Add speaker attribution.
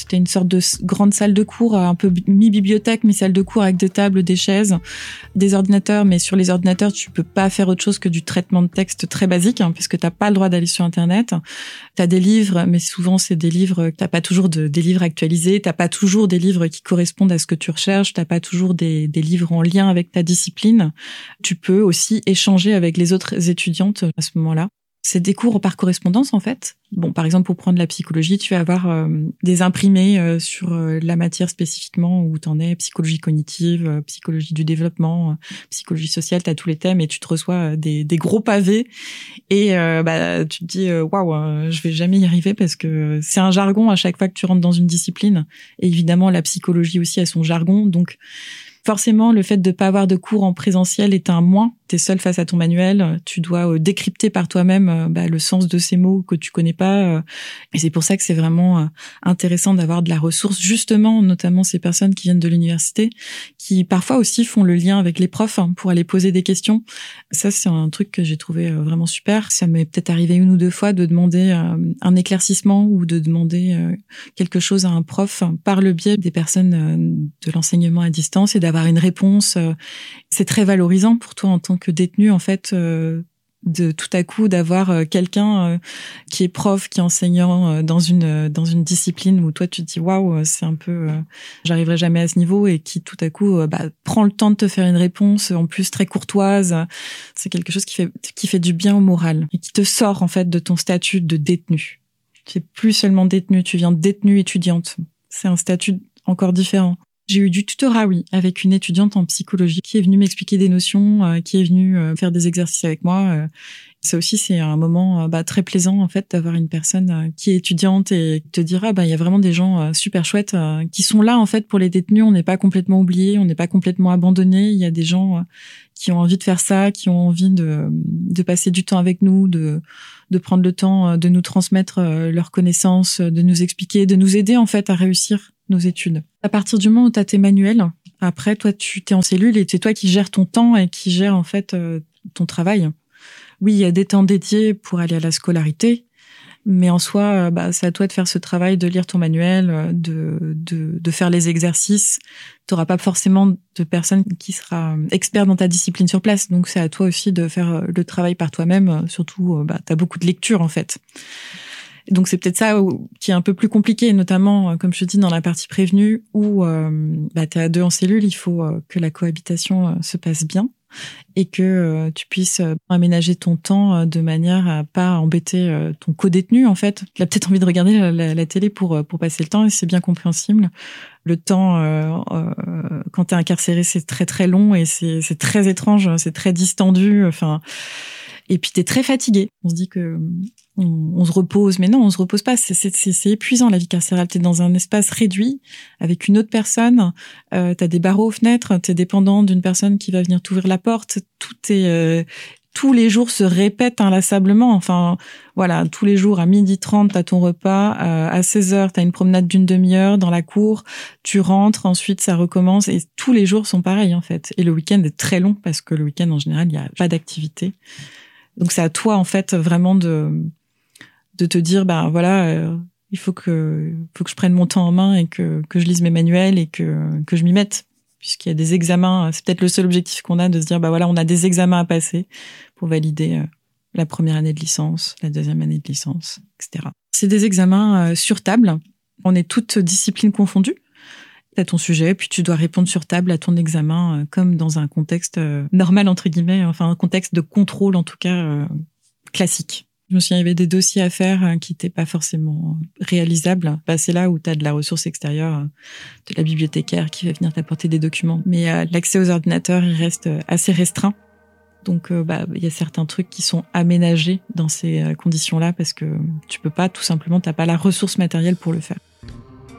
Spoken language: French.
Speaker 1: C'était une sorte de grande salle de cours, un peu mi-bibliothèque, mais salle de cours avec des tables, des chaises, des ordinateurs. Mais sur les ordinateurs, tu peux pas faire autre chose que du traitement de texte très basique, puisque t'as pas le droit d'aller sur Internet. T'as des livres, mais souvent c'est des livres, t'as pas toujours des livres actualisés, t'as pas toujours des livres qui correspondent à ce que tu recherches, t'as pas toujours des livres en lien avec ta discipline. Tu peux aussi échanger avec les autres étudiantes à ce moment-là. C'est des cours par correspondance, en fait. Bon, par exemple, pour prendre la psychologie, tu vas avoir des imprimés sur la matière spécifiquement où t'en es, psychologie cognitive, psychologie du développement, psychologie sociale, t'as tous les thèmes et tu te reçois des gros pavés et tu te dis waouh, je vais jamais y arriver parce que c'est un jargon à chaque fois que tu rentres dans une discipline. Et évidemment, la psychologie aussi a son jargon, donc forcément, le fait de pas avoir de cours en présentiel est un moins. T'es seul face à ton manuel, tu dois décrypter par toi-même le sens de ces mots que tu connais pas. Et c'est pour ça que c'est vraiment intéressant d'avoir de la ressource, justement, notamment ces personnes qui viennent de l'université, qui parfois aussi font le lien avec les profs pour aller poser des questions. Ça, c'est un truc que j'ai trouvé vraiment super. Ça m'est peut-être arrivé 1 ou 2 fois de demander un éclaircissement ou de demander quelque chose à un prof par le biais des personnes de l'enseignement à distance et d'avoir une réponse. C'est très valorisant pour toi en tant que détenu, en fait, de tout à coup d'avoir quelqu'un qui est prof, qui est enseignant dans une discipline où toi tu te dis waouh, c'est un peu j'arriverai jamais à ce niveau, et qui tout à coup prend le temps de te faire une réponse en plus très courtoise. C'est quelque chose qui fait du bien au moral et qui te sort en fait de ton statut de détenu. Tu es plus seulement détenu, tu viens de détenue étudiante. C'est un statut encore différent. J'ai eu du tutorat, oui, avec une étudiante en psychologie qui est venue m'expliquer des notions, qui est venue faire des exercices avec moi. Ça aussi, c'est un moment très plaisant, en fait, d'avoir une personne qui est étudiante et te dira, il y a vraiment des gens super chouettes qui sont là, en fait, pour les détenus. On n'est pas complètement oubliés, on n'est pas complètement abandonnés. Il y a des gens qui ont envie de faire ça, qui ont envie de passer du temps avec nous, de prendre le temps de nous transmettre leurs connaissances, de nous expliquer, de nous aider, en fait, à réussir nos études. À partir du moment où tu as tes manuels, après, toi, tu t'es en cellule et c'est toi qui gères ton temps et qui gère, en fait, ton travail. Oui, il y a des temps dédiés pour aller à la scolarité, mais en soi, c'est à toi de faire ce travail, de lire ton manuel, de faire les exercices. Tu n'auras pas forcément de personne qui sera expert dans ta discipline sur place, donc c'est à toi aussi de faire le travail par toi-même. Surtout, tu as beaucoup de lectures, en fait. Donc c'est peut-être ça qui est un peu plus compliqué, notamment, comme je te dis, dans la partie prévenue, où t'es à 2 en cellule, il faut que la cohabitation se passe bien et que tu puisses aménager ton temps de manière à pas embêter ton co-détenu, en fait. Il a peut-être envie de regarder la télé pour passer le temps, et c'est bien compréhensible. Le temps, quand t'es incarcéré, c'est très très long et c'est très étrange, c'est très distendu, enfin... Et puis t'es très fatigué. On se dit que on se repose, mais non, on se repose pas. C'est épuisant, la vie carcérale. T'es dans un espace réduit avec une autre personne. T'as des barreaux aux fenêtres. T'es dépendant d'une personne qui va venir t'ouvrir la porte. Tous les jours se répètent inlassablement. Enfin, voilà, tous les jours à 12h30, t'as ton repas. À 16h, t'as une promenade d'une demi-heure dans la cour. Tu rentres, ensuite ça recommence. Et tous les jours sont pareils, en fait. Et le week-end est très long parce que le week-end, en général, il n'y a pas d'activité. Donc c'est à toi, en fait, vraiment de te dire, il faut que je prenne mon temps en main et que je lise mes manuels et que je m'y mette. Puisqu'il y a des examens, c'est peut-être le seul objectif qu'on a, de se dire, on a des examens à passer pour valider la première année de licence, la deuxième année de licence, etc. C'est des examens sur table. On est toutes disciplines confondues. T'as ton sujet, puis tu dois répondre sur table à ton examen, comme dans un contexte normal, entre guillemets, enfin un contexte de contrôle, en tout cas, classique. Je me souviens, il y avait des dossiers à faire qui n'étaient pas forcément réalisables. C'est là où tu as de la ressource extérieure, de la bibliothécaire qui va venir t'apporter des documents. Mais l'accès aux ordinateurs, il reste assez restreint. Donc, il y a certains trucs qui sont aménagés dans ces conditions-là parce que tu peux pas, tout simplement, t'as pas la ressource matérielle pour le faire.